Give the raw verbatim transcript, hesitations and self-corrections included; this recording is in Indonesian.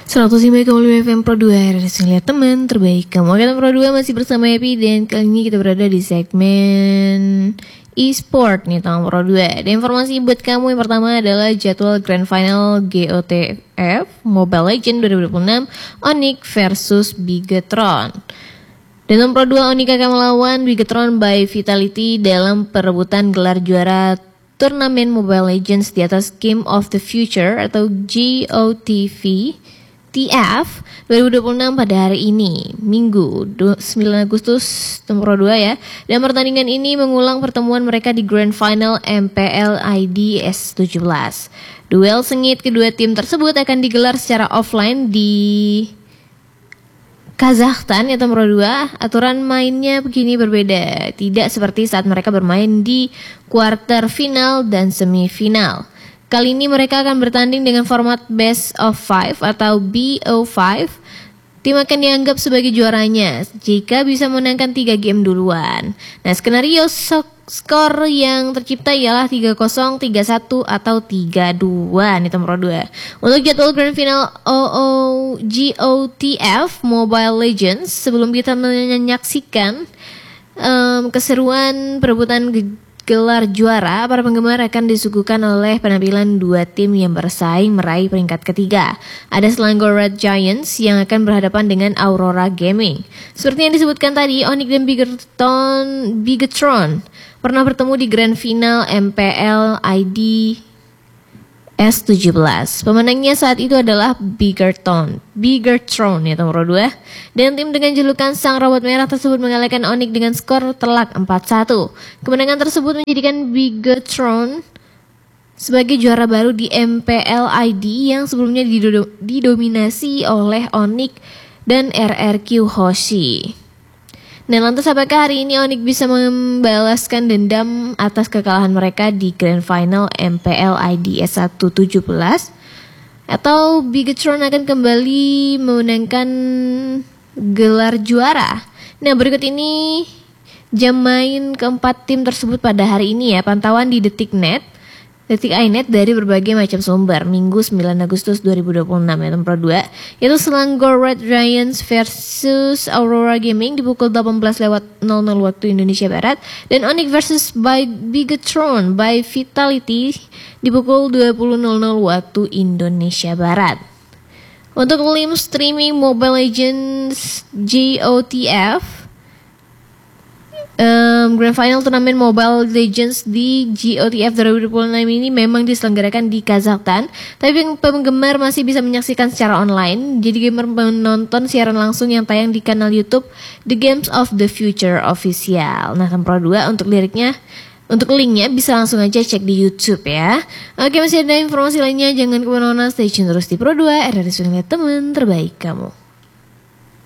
seratus lima koma lima F M Pro dua, harus ngeliat teman terbaik kamu. Oke, Pro dua masih bersama Happy, dan kali ini kita berada di segmen e-sport nih teman Pro dua. Dan informasi buat kamu yang pertama adalah jadwal Grand Final G O T F Mobile Legends dua ribu dua puluh enam Onyx versus Bigetron. Dan Pro dua, Onyx akan melawan Bigetron by Vitality dalam perebutan gelar juara turnamen Mobile Legends di atas Game of the Future atau G O T V T F dua ribu dua puluh enam pada hari ini, Minggu sembilan Agustus Pro dua ya. Dan pertandingan ini mengulang pertemuan mereka di Grand Final M P L I D S tujuh belas. Duel sengit kedua tim tersebut akan digelar secara offline di Kazakhstan ya Pro dua. Aturan mainnya begini berbeda, tidak seperti saat mereka bermain di quarter final dan semifinal. Kali ini mereka akan bertanding dengan format Best of Five atau B O lima. Tim akan dianggap sebagai juaranya jika bisa menangkan tiga game duluan. Nah, skenario skor yang tercipta ialah tiga nol, tiga satu atau tiga dua nih Pro dua. Untuk jadwal Grand Final O O G O T F Mobile Legends, sebelum kita menyaksikan um, keseruan perebutan gelar juara, para penggemar akan disuguhkan oleh penampilan dua tim yang bersaing meraih peringkat ketiga. Ada Selangor Red Giants yang akan berhadapan dengan Aurora Gaming. Seperti yang disebutkan tadi, Onyx dan Bigetron, Bigetron pernah bertemu di Grand Final M P L I D S tujuh belas. Pemenangnya saat itu adalah Bigetron, Bigetron ya Pro dua. Dan tim dengan julukan Sang Robot Merah tersebut mengalahkan Onyx dengan skor telak empat satu. Kemenangan tersebut menjadikan Bigetron sebagai juara baru di M P L I D yang sebelumnya didominasi oleh Onyx dan R R Q Hoshi. Nah, lantas apakah hari ini Onyx bisa membalaskan dendam atas kekalahan mereka di Grand Final M P L I D S satu tujuh belas? Atau Bigetron akan kembali memenangkan gelar juara? Nah, berikut ini jam main keempat tim tersebut pada hari ini ya. Pantauan di Detiknet, Detik iNet dari berbagai macam sumber, Minggu sembilan Agustus dua ribu dua puluh enam ya Pro dua. Yaitu Selangor Red Giants versus Aurora Gaming di pukul delapan belas lewat nol nol waktu Indonesia Barat. Dan Onyx versus by Bigetron by Vitality di pukul dua puluh nol nol waktu Indonesia Barat. Untuk live streaming Mobile Legends G O T F Um, Grand Final turnamen Mobile Legends di G O T F dua ribu dua puluh enam ini memang diselenggarakan di Kazakhstan, tapi penggemar masih bisa menyaksikan secara online. Jadi gamer menonton siaran langsung yang tayang di kanal YouTube The Games of the Future Official. Nah, Pro dua untuk liriknya, untuk linknya bisa langsung aja cek di YouTube ya. Oke, masih ada informasi lainnya, jangan kemana-mana, stay tune terus di Pro dua, R R S teman terbaik kamu.